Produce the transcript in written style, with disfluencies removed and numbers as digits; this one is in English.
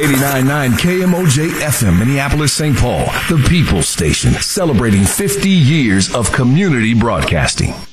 89.9 KMOJ FM, Minneapolis, St. Paul, the People's Station, celebrating 50 years of community broadcasting.